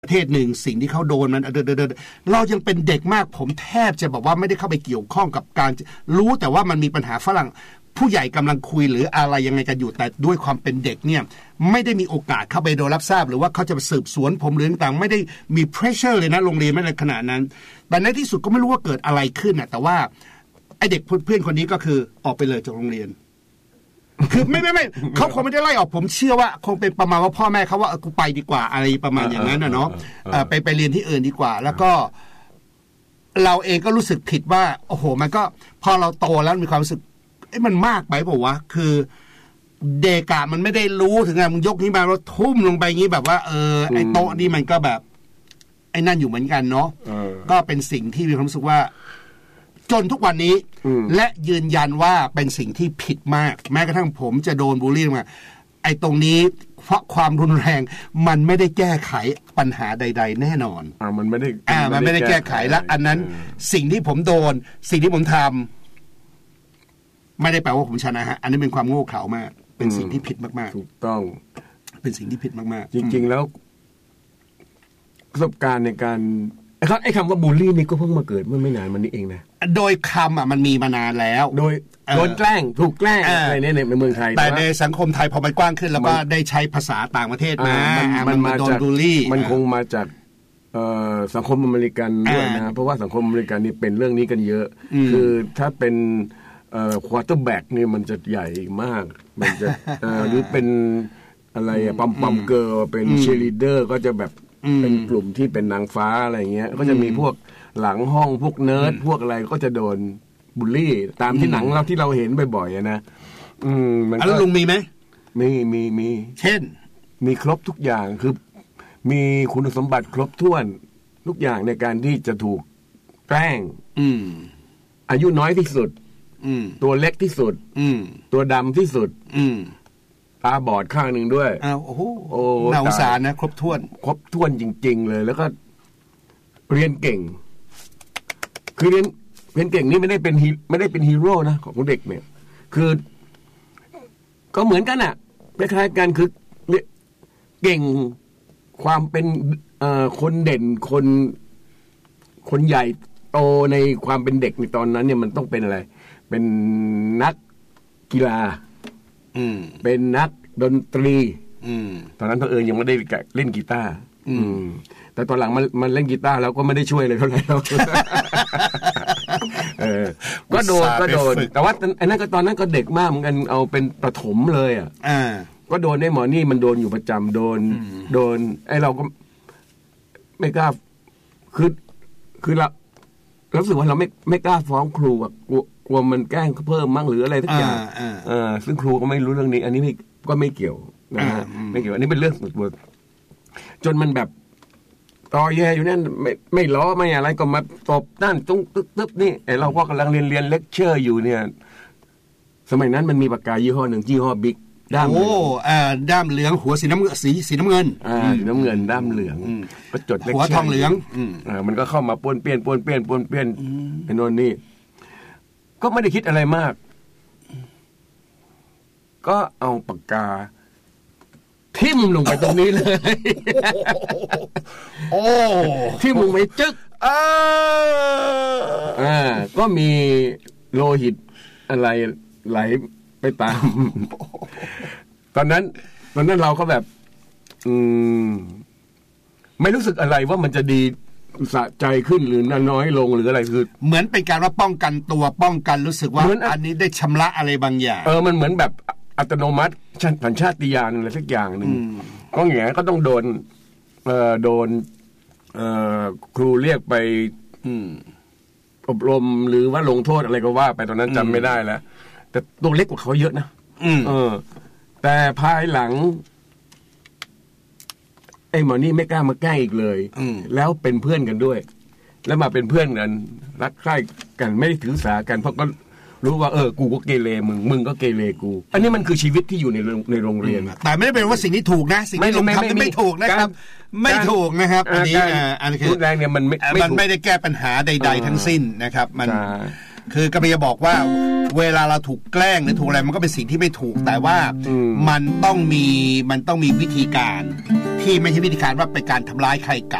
ประเทศหนึ่งสิ่งที่เขาโดนมันเรายังเป็นเด็กมากผมแทบจะบอกว่าไม่ได้เข้าไปเกี่ยวข้องกับการรู้แต่ว่ามันมีปัญหาฝรั่งผู้ใหญ่กำลังคุยหรืออะไรยังไงกันอยู่แต่ด้วยความเป็นเด็กเนี่ยไม่ได้มีโอกาสเข้าไปโดยรับทราบหรือว่าเขาจะสืบสวนผมหรือต่างๆไม่ได้มี pressure เลยนะโรงเรียนไม่ในขณะนั้นแต่ในที่สุดก็ไม่รู้ว่าเกิดอะไรขึ้นนะแต่ว่าไอเด็กเพื่อนคนนี้ก็คือออกไปเลยจากโรงเรียนคือไม่เขาคงไม่ได้ไล่ออกผมเชื่อว่าคงเป็นประมาณว่าพ่อแม่เขาว่ากูไปดีกว่าอะไรประมาณอย่างนั้นนะเนาะไปเรียนที่อื่นดีกว่าแล้วก็เราเองก็รู้สึกผิดว่าโอ้โหมันก็พอเราโตแล้วมีความรู้สึกมันมากไปเปล่าวะคือเด็กมันไม่ได้รู้ถึงไงมึงยกนี้มาแล้วทุ่มลงไปงี้แบบว่าไอ้โต๊ะนี่มันก็แบบไอ้นั่นอยู่เหมือนกันเนาะก็เป็นสิ่งที่มีความรู้สึกว่าจนทุกวันนี้และยืนยันว่าเป็นสิ่งที่ผิดมากแม้กระทั่งผมจะโดนบูลลี่มาไอ้ตรงนี้เพราะความรุนแรงมันไม่ได้แก้ไขปัญหาใดๆแน่นอนมันไม่ได้แก้ไขและอันนั้นสิ่งที่ผมโดนสิ่งที่ผมทำไม่ได้แปลว่าผมชนะฮะอันนี้เป็นความโง่เขลามากเป็นสิ่งที่ผิดมากๆถูกต้องเป็นสิ่งที่ผิดมากๆจริงๆแล้วประสบการณ์ในการไอ้คำว่าบูลลี่นี่ก็เพิ่งมาเกิดเมื่อไม่นานมานี้เองนะโดยคำมันมีมานานแล้วโดนแกล้งถูกแกล้งอะไรเนี่ยในเมืองไทยแต่ในสังคมไทยพอมันกว้างขึ้นแล้วก็ได้ใช้ภาษาต่างประเทศมันมาโดนบูลลี่มันคงมาจากสังคมอเมริกันด้วยนะเพราะว่าสังคมอเมริกันนี่เป็นเรื่องนี้กันเยอะคือถ้าเป็นควอเตอร์แบ็กนี่มันจะใหญ่มากมันจะหรือเป็นอะไรปั๊มเกิร์ลเป็นเชียร์ลีดเดอร์ก็จะแบบเป็นกลุ่มที่เป็นนางฟ้าอะไรเงี้ยก็จะมีพวกหลังห้องพวกเนิร์ดพวกอะไรก็จะโดนบูลลี่ตามที่หนังเราที่เราเห็นบ่อยๆนะแล้วลุงมีไหมมีเช่นมีครบทุกอย่างคือมีคุณสมบัติครบถ้วนทุกอย่างในการที่จะถูกแกล้งอายุน้อยที่สุดตัวเล็กที่สุดตัวดำที่สุดตาบอดข้างหนึ่งด้วยโอ้โหน่าสงสารนะครบถ้วนจริงๆเลยแล้วก็เรียนเก่งคือเรียนเก่งนี่ไม่ได้เป็นฮีโร่นะของเด็กเนี่ยคือก็เหมือนกันอ่ะคล้ายๆกันคือเก่งความเป็นคนเด่นคนใหญ่โตในความเป็นเด็กในตอนนั้นเนี่ยมันต้องเป็นอะไรเป็นนักกีฬาเป็นนักดนตรีตอนนั้นยังไม่ได้เล่นกีตาร์แต่ตอนหลังมันเล่นกีตาร์แล้วก็ไม่ได้ช่วยเลยเท่าไหร่แล้วก็โดนแต่ว่าไอ้นั่นก็ตอนนั้นก็เด็กมากเหมือนกันเอาเป็นประถมเลยอ่ะก็โดนได้หมอนี่มันโดนอยู่ประจำโดนไอ้เราก็ไม่กล้าคือเรารู้สึกว่าเราไม่กล้าฟ้องครูอ่ะกลัวมันแกล้งเพิ่มมั่งหรืออะไรทุกอย่างซึ่งครูก็ไม่รู้เรื่องนี้อันนี้ก็ไม่เกี่ยวนะฮะไม่เกี่ยวอันนี้เป็นเรื่องส่วนตัวจนมันแบบตอแยอยู่นั่นไม่ล้อไม่อะไรก็มาตบนั่นตึ๊บนี่ไอเราก็กำลังเรียนเลคเชอร์อยู่เนี่ยสมัยนั้นมันมีปากกายี่ห้อหนึ่งยี่ห้อบิ๊กด้ามด้ามเหลืองหัวสีน้ำเงินสีน้ำเงินสีน้ำเงินด้ามเหลืองก็จดเลคเชอร์หัวทองเหลืองมันก็เข้ามาป้วนเปี้ยนไอ้โน่นนี่ก็ไม่ได้คิดอะไรมากก็เอาปากกาทิ่มลงไปตรงนี้เลยทิ่มลงไปจึ๊กก็มีโลหิตอะไรไหลไปตามตอนนั้นเราก็แบบไม่รู้สึกอะไรว่ามันจะดีสะใจขึ้นหรือน้อยลงหรืออะไรคือเหมือนเป็นการว่าป้องกันตัวป้องกันรู้สึกว่าอันนี้ได้ชำระอะไรบางอย่างมันเหมือนแบบอัตโนมัติสัญชาตญาณอะไรสักอย่างหนึ่งก็อย่างนี้ก็ต้องโดนครูเรียกไปอบรมหรือว่าลงโทษอะไรก็ว่าไปตอนนั้นจำไม่ได้แล้วแต่ตัวเล็กกว่าเขาเยอะนะแต่ภายหลังไอ้หมอนี่ไม่กล้ามาแกล้งอีกเลยแล้วเป็นเพื่อนกันด้วยแล้วมาเป็นเพื่อนกันรักใคร่กันไม่ได้ถือสากันเพราะก็รู้ว่ากูก็เกเรมึงก็เกเรกูอันนี้มันคือชีวิตที่อยู่ในโรงเรียนแต่ไม่ได้เป็นว่าสิ่งนี้ถูกนะสิ่งที่ลงทำไม่ถูกนะครับไม่ถูกนะครับอันนี้รุนแรงเนี่ยมันไม่ได้แก้ปัญหาใดๆทั้งสิ้นนะครับมันคือกำลังจะบอกว่าเวลาเราถูกแกล้งหรือถูกอะไรมันก็เป็นสิ่งที่ไม่ถูกแต่ว่ามันต้องมีวิธีการที่ไม่ใช่วิธีการว่าเป็นการทำร้ายใครกลับ